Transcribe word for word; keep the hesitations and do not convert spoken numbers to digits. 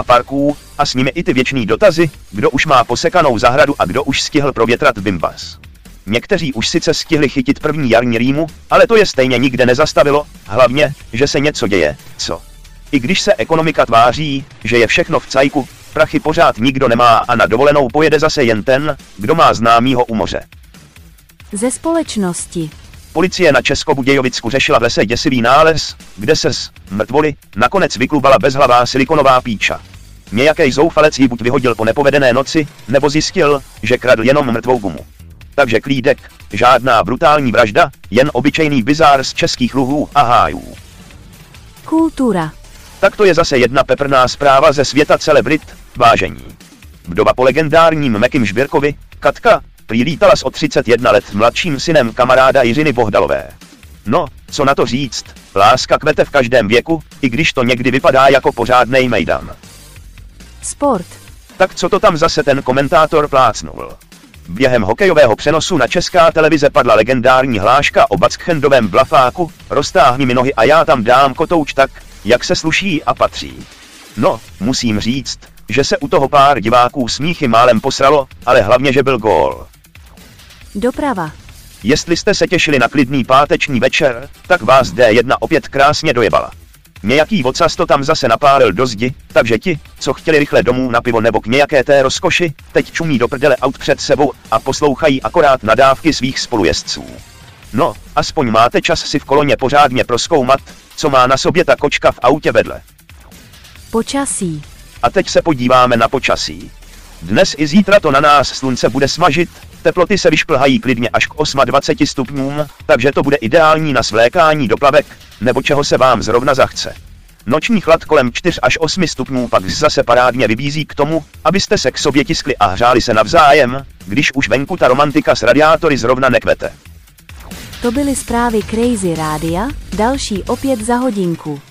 parků, a s nimi i ty věčný dotazy, kdo už má posekanou zahradu a kdo už stihl provětrat bimbas. Někteří už sice stihli chytit první jarní rýmu, ale to je stejně nikde nezastavilo, hlavně, že se něco děje, co? I když se ekonomika tváří, že je všechno v cajku, prachy pořád nikdo nemá a na dovolenou pojede zase jen ten, kdo má známýho u moře. Ze společnosti. Policie na Českobudějovicku řešila v lese děsivý nález, kde se z mrtvoly nakonec vyklubala bezhlavá silikonová píča. Nějaký zoufalec ji buď vyhodil po nepovedené noci, nebo zjistil, že kradl jenom mrtvou gumu. Takže klídek, žádná brutální vražda, jen obyčejný bizár z českých luhů a hájů. Kultura. Tak to je zase jedna peprná zpráva ze světa celebrit, vážení. Vdova po legendárním Mekim Žběrkovi, Katka, prý lítala s o třicet jedna let mladším synem kamaráda Jiřiny Bohdalové. No, co na to říct, láska kvete v každém věku, i když to někdy vypadá jako pořádnej mejdan. Sport. Tak co to tam zase ten komentátor plácnul? Během hokejového přenosu na Česká televize padla legendární hláška o backhandovém blafáku, roztáhni mi nohy a já tam dám kotouč tak, jak se sluší a patří. No, musím říct, že se u toho pár diváků smíchy málem posralo, ale hlavně, že byl gól. Doprava. Jestli jste se těšili na klidný páteční večer, tak vás D jedna opět krásně dojebala. Nějaký vocas to tam zase napálil do zdi, takže ti, co chtěli rychle domů na pivo nebo k nějaké té rozkoši, teď čumí do prdele aut před sebou a poslouchají akorát nadávky svých spolujezdců. No, aspoň máte čas si v koloně pořádně prozkoumat, co má na sobě ta kočka v autě vedle. Počasí. A teď se podíváme na počasí. Dnes i zítra to na nás slunce bude smažit, teploty se vyšplhají klidně až k dvaceti osmi stupňům, takže to bude ideální na svlékání do plavek, nebo čeho se vám zrovna zachce. Noční chlad kolem čtyř až osmi stupňů pak zase parádně vybízí k tomu, abyste se k sobě tiskli a hřáli se navzájem, když už venku ta romantika s radiátory zrovna nekvete. To byly zprávy Crazy Rádia, další opět za hodinku.